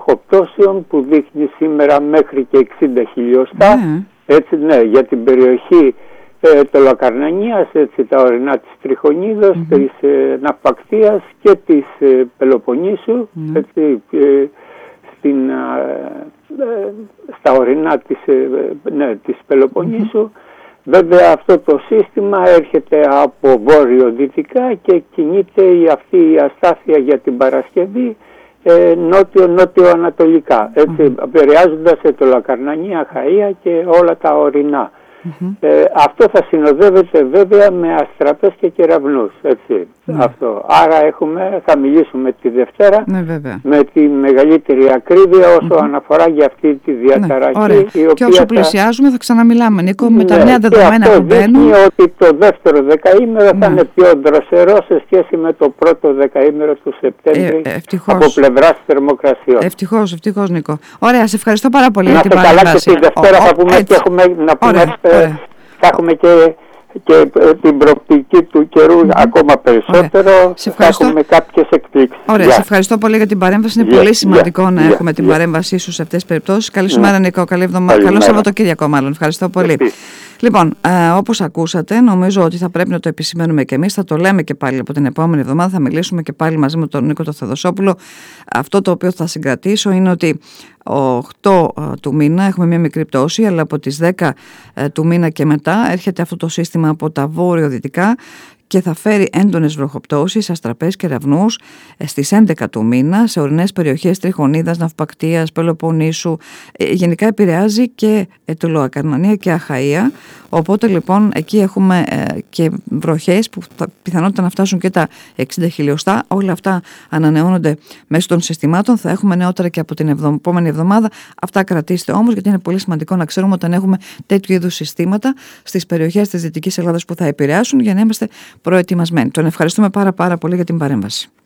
βροχοπτώσεων που δείχνει σήμερα μέχρι και 60 χιλιοστά. Έτσι, ναι, για την περιοχή Τολοκαρνανίας, έτσι, τα ορεινά της Τριχονίδος, της Ναυπακτίας και της Πελοποννήσου, έτσι, στα ορεινά της Πελοποννήσου. Βέβαια αυτό το σύστημα έρχεται από βόρειο-δυτικά και κινείται αυτή η αστάθεια για την Παρασκευή νότιο-ανατολικά, έτσι, επηρεάζοντας Τολοκαρνανία, Αχαΐα και όλα τα ορεινά. Αυτό θα συνοδεύεται βέβαια με αστραπές και κεραυνούς, έτσι. Αυτό. Άρα θα μιλήσουμε τη Δευτέρα με τη μεγαλύτερη ακρίβεια όσο αναφορά για αυτή τη διαταραχή. Και όσο πλησιάζουμε θα ξαναμιλάμε, Νίκο, με τα νέα δεδομένα που μπαίνουν. Δείχνει ότι το δεύτερο δεκαήμερο θα είναι πιο δροσερό σε σχέση με το πρώτο δεκαήμερο του Σεπτέμβρη από πλευράς θερμοκρασιών. Ευτυχώς, Νίκο. Ωραία, σε ευχαριστώ πάρα πολύ για την παρέμβαση. Να είστε καλά, και τη Δευτέρα θα πούμε και θα έχουμε και την προοπτική του καιρού ακόμα περισσότερο. Θα έχουμε κάποιες εκπλήξεις. Ωραία, σε ευχαριστώ πολύ για την παρέμβαση. Είναι πολύ σημαντικό να έχουμε την παρέμβασή σου σε αυτές τις περιπτώσεις. Καλή σου μέρα, Νίκο. Καλή εβδομάδα. Καλό Σαββατοκύριακο, μάλλον. Ευχαριστώ πολύ. Λοιπόν, όπως ακούσατε, νομίζω ότι θα πρέπει να το επισημαίνουμε και εμείς. Θα το λέμε και πάλι από την επόμενη εβδομάδα. Θα μιλήσουμε και πάλι μαζί με τον Νίκο το Θεοδοσόπουλο. Αυτό το οποίο θα συγκρατήσω είναι ότι 8 του μήνα έχουμε μια μικρή πτώση, αλλά από τις 10 του μήνα και μετά έρχεται αυτό το σύστημα από τα βόρειο-δυτικά και θα φέρει έντονες βροχοπτώσεις, αστραπές και κεραυνούς στις 11 του μήνα σε ορεινές περιοχές Τριχονίδας, Ναυπακτίας, Πελοποννήσου. Γενικά επηρεάζει και Τολοκαρνανία και Αχαΐα. Οπότε λοιπόν εκεί έχουμε και βροχές που πιθανότητα να φτάσουν και τα 60 χιλιοστά. Όλα αυτά ανανεώνονται μέσω των συστημάτων. Θα έχουμε νεότερα και από την επόμενη εβδομάδα. Αυτά κρατήστε όμως, γιατί είναι πολύ σημαντικό να ξέρουμε όταν έχουμε τέτοιου είδους συστήματα στις περιοχές της Δυτικής Ελλάδας που θα επηρεάσουν, για να είμαστε προετοιμασμένοι. Τον ευχαριστούμε πάρα πολύ για την παρέμβαση.